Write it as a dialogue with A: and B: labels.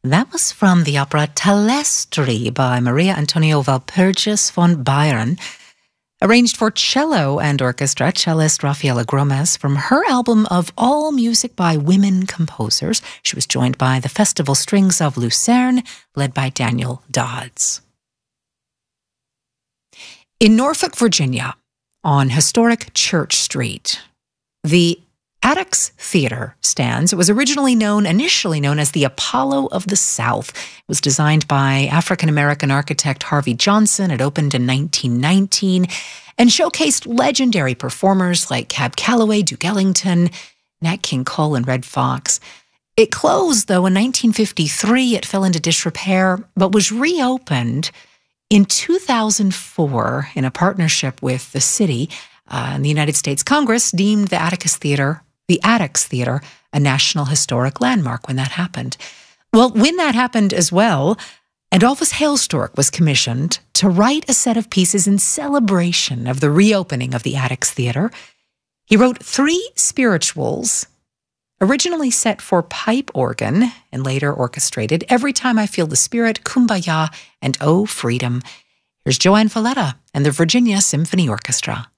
A: That was from the opera Talestri by Maria Antonia Walpurgis von Bayern, arranged for cello and orchestra, cellist Rafaela Gromes, from her album of all music by women composers. She was joined by the Festival Strings of Lucerne, led by Daniel Dodds. In Norfolk, Virginia, on historic Church Street, the Attucks Theater stands. It was initially known as the Apollo of the South. It was designed by African-American architect Harvey Johnson. It opened in 1919 and showcased legendary performers like Cab Calloway, Duke Ellington, Nat King Cole, and Red Fox. It closed, though, in 1953. It fell into disrepair, but was reopened in 2004 in a partnership with the city. And the United States Congress deemed the Attucks Theater, a National Historic Landmark when that happened. Well, when that happened as well, Adolphus Hailstork was commissioned to write a set of pieces in celebration of the reopening of the Attucks Theater. He wrote 3 spirituals, originally set for pipe organ and later orchestrated: Every Time I Feel the Spirit, Kumbaya, and Oh Freedom. Here's Joanne Falletta and the Virginia Symphony Orchestra.